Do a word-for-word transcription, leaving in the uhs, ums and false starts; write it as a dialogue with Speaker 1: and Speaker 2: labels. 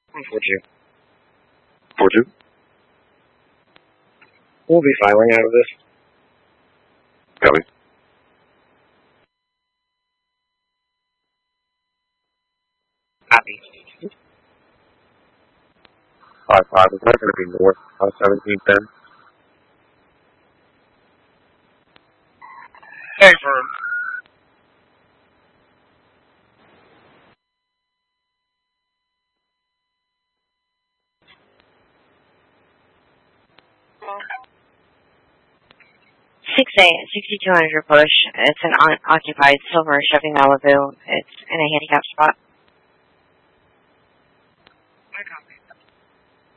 Speaker 1: four two.
Speaker 2: four two?
Speaker 1: We'll be filing out of this.
Speaker 2: Copy.
Speaker 1: Copy.
Speaker 2: five five, is that going to be north on seventeen ten?
Speaker 1: Hey, firm.
Speaker 3: six A, sixty-two hundred push. It's an unoccupied silver Chevy Malibu. It's in a handicap spot.